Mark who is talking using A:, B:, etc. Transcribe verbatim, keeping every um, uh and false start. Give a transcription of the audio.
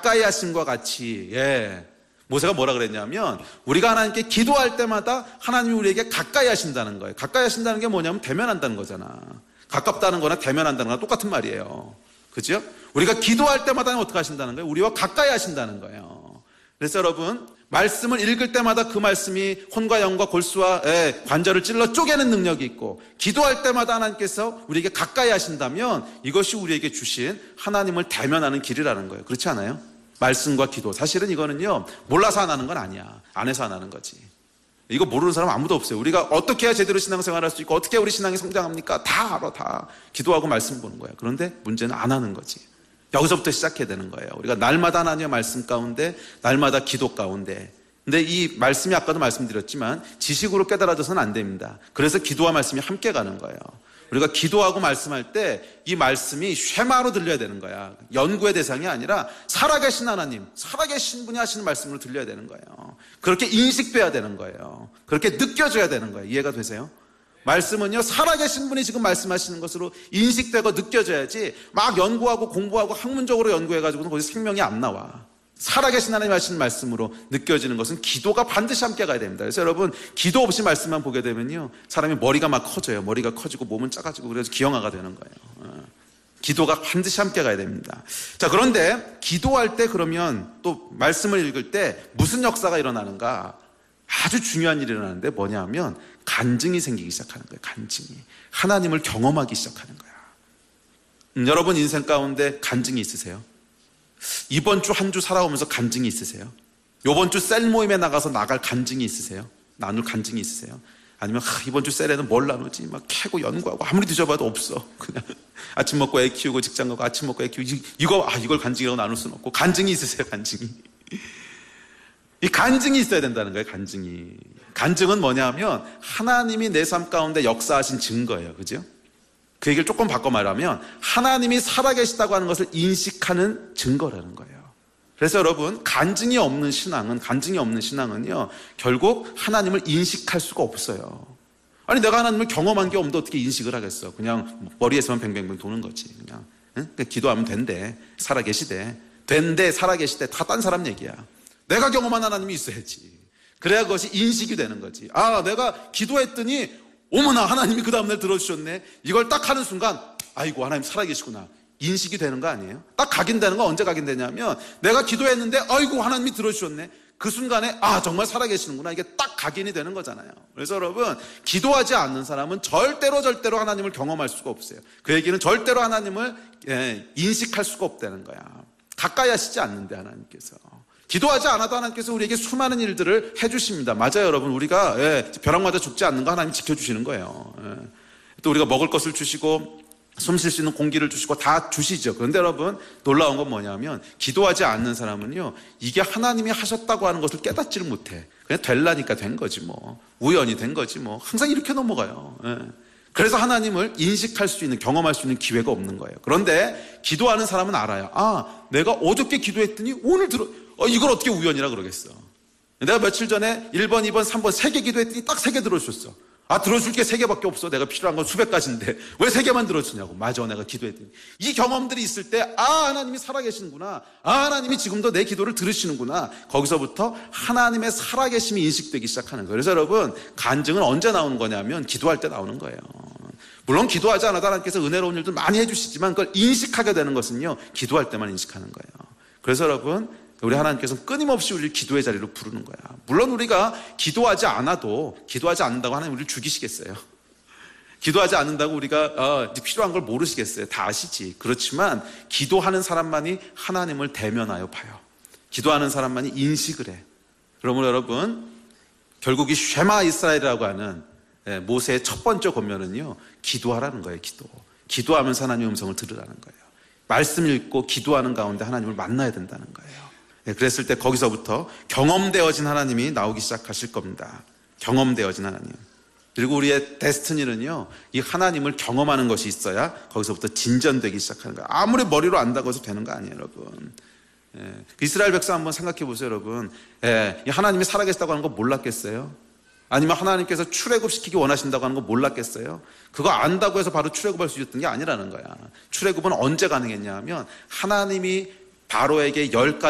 A: 가까이 하심과 같이, 예. 모세가 뭐라 그랬냐면 우리가 하나님께 기도할 때마다 하나님이 우리에게 가까이 하신다는 거예요. 가까이 하신다는 게 뭐냐면 대면한다는 거잖아. 가깝다는 거나 대면한다는 거나 똑같은 말이에요. 그죠? 우리가 기도할 때마다 어떻게 하신다는 거예요? 우리와 가까이 하신다는 거예요. 그래서 여러분, 말씀을 읽을 때마다 그 말씀이 혼과 영과 골수와 관절을 찔러 쪼개는 능력이 있고, 기도할 때마다 하나님께서 우리에게 가까이 하신다면 이것이 우리에게 주신 하나님을 대면하는 길이라는 거예요. 그렇지 않아요? 말씀과 기도. 사실은 이거는요, 몰라서 안 하는 건 아니야. 안 해서 안 하는 거지. 이거 모르는 사람 아무도 없어요. 우리가 어떻게 해야 제대로 신앙생활 할 수 있고 어떻게 해야 우리 신앙이 성장합니까? 다 알아. 다 기도하고 말씀 보는 거야. 그런데 문제는 안 하는 거지. 여기서부터 시작해야 되는 거예요. 우리가 날마다 하나님의 말씀 가운데, 날마다 기도 가운데. 근데 이 말씀이 아까도 말씀드렸지만 지식으로 깨달아져서는 안 됩니다. 그래서 기도와 말씀이 함께 가는 거예요. 우리가 기도하고 말씀할 때 이 말씀이 쉐마로 들려야 되는 거야. 연구의 대상이 아니라 살아계신 하나님, 살아계신 분이 하시는 말씀으로 들려야 되는 거예요. 그렇게 인식돼야 되는 거예요. 그렇게 느껴져야 되는 거예요. 이해가 되세요? 말씀은요, 살아계신 분이 지금 말씀하시는 것으로 인식되고 느껴져야지 막 연구하고 공부하고 학문적으로 연구해가지고는 거기서 생명이 안 나와. 살아계신 하나님 하시는 말씀으로 느껴지는 것은 기도가 반드시 함께 가야 됩니다. 그래서 여러분, 기도 없이 말씀만 보게 되면요, 사람이 머리가 막 커져요. 머리가 커지고 몸은 작아지고 그래서 기형아가 되는 거예요. 기도가 반드시 함께 가야 됩니다. 자, 그런데 기도할 때 그러면 또 말씀을 읽을 때 무슨 역사가 일어나는가? 아주 중요한 일이 일어나는데 뭐냐 하면 간증이 생기기 시작하는 거예요. 간증이. 하나님을 경험하기 시작하는 거야. 음, 여러분 인생 가운데 간증이 있으세요? 이번 주 한 주 살아오면서 간증이 있으세요? 이번 주 셀 모임에 나가서 나갈 간증이 있으세요? 나눌 간증이 있으세요? 아니면 하, 이번 주 셀에는 뭘 나누지? 막 캐고 연구하고 아무리 뒤져봐도 없어. 그냥 아침 먹고 애 키우고 직장 가고 아침 먹고 애 키우고 이거 아 이걸 간증이라고 나눌 수는 없고. 간증이 있으세요? 간증이. 이 간증이 있어야 된다는 거예요. 간증이. 간증은 뭐냐면 하나님이 내 삶 가운데 역사하신 증거예요. 그죠? 그 얘기를 조금 바꿔 말하면 하나님이 살아계시다고 하는 것을 인식하는 증거라는 거예요. 그래서 여러분, 간증이 없는 신앙은 간증이 없는 신앙은요, 결국 하나님을 인식할 수가 없어요. 아니 내가 하나님을 경험한 게 없는데 어떻게 인식을 하겠어? 그냥 머리에서만 뱅뱅뱅 도는 거지. 그냥, 응? 그냥 기도하면 된대. 살아계시대. 된대. 살아계시대. 다 딴 사람 얘기야. 내가 경험한 하나님이 있어야지. 그래야 그것이 인식이 되는 거지. 아, 내가 기도했더니 어머나 하나님이 그 다음날 들어주셨네. 이걸 딱 하는 순간 아이고 하나님 살아계시구나. 인식이 되는 거 아니에요? 딱 각인되는 거 언제 각인되냐면 내가 기도했는데 아이고 하나님이 들어주셨네. 그 순간에 아 정말 살아계시는구나. 이게 딱 각인이 되는 거잖아요. 그래서 여러분, 기도하지 않는 사람은 절대로 절대로 하나님을 경험할 수가 없어요. 그 얘기는 절대로 하나님을 예, 인식할 수가 없다는 거야. 가까이 하시지 않는데 하나님께서. 기도하지 않아도 하나님께서 우리에게 수많은 일들을 해주십니다. 맞아요, 여러분. 우리가 예, 벼락 맞아 죽지 않는 거 하나님 지켜주시는 거예요. 예. 또 우리가 먹을 것을 주시고 숨 쉴 수 있는 공기를 주시고 다 주시죠. 그런데 여러분, 놀라운 건 뭐냐면 기도하지 않는 사람은요, 이게 하나님이 하셨다고 하는 것을 깨닫지를 못해. 그냥 될라니까 된 거지 뭐. 우연이 된 거지 뭐. 항상 이렇게 넘어가요. 예. 그래서 하나님을 인식할 수 있는, 경험할 수 있는 기회가 없는 거예요. 그런데 기도하는 사람은 알아요. 아, 내가 어저께 기도했더니 오늘 들어 어, 이걸 어떻게 우연이라 그러겠어. 내가 며칠 전에 일 번, 이 번, 삼 번 세 개 기도했더니 딱 세 개 들어주셨어. 아, 들어줄 게 세 개밖에 없어. 내가 필요한 건 수백 가지인데 왜 세 개만 들어주냐고. 맞아, 내가 기도했더니. 이 경험들이 있을 때 아, 하나님이 살아계시는구나. 아, 하나님이 지금도 내 기도를 들으시는구나. 거기서부터 하나님의 살아계심이 인식되기 시작하는 거예요. 그래서 여러분, 간증은 언제 나오는 거냐면 기도할 때 나오는 거예요. 물론 기도하지 않아도 하나님께서 은혜로운 일들 많이 해주시지만 그걸 인식하게 되는 것은요, 기도할 때만 인식하는 거예요. 그래서 여러분, 우리 하나님께서는 끊임없이 우리를 기도의 자리로 부르는 거야. 물론 우리가 기도하지 않아도, 기도하지 않는다고 하나님 우리를 죽이시겠어요? 기도하지 않는다고 우리가 어, 필요한 걸 모르시겠어요? 다 아시지. 그렇지만 기도하는 사람만이 하나님을 대면하여 봐요. 기도하는 사람만이 인식을 해. 그러므로 여러분, 결국 이 쉐마 이스라엘이라고 하는 모세의 첫 번째 권면은요, 기도하라는 거예요. 기도. 기도하면서 하나님의 음성을 들으라는 거예요. 말씀 읽고 기도하는 가운데 하나님을 만나야 된다는 거예요. 네, 그랬을 때 거기서부터 경험되어진 하나님이 나오기 시작하실 겁니다. 경험되어진 하나님. 그리고 우리의 데스티니는요, 이 하나님을 경험하는 것이 있어야 거기서부터 진전되기 시작하는 거예요. 아무리 머리로 안다고 해서 되는 거 아니에요, 여러분. 예, 이스라엘 백성 한번 생각해 보세요, 여러분. 예, 하나님이 살아계시다고 하는 거 몰랐겠어요? 아니면 하나님께서 출애굽시키기 원하신다고 하는 거 몰랐겠어요? 그거 안다고 해서 바로 출애굽할 수 있었던 게 아니라는 거야. 출애굽은 언제 가능했냐 하면 하나님이 바로에게 열 가지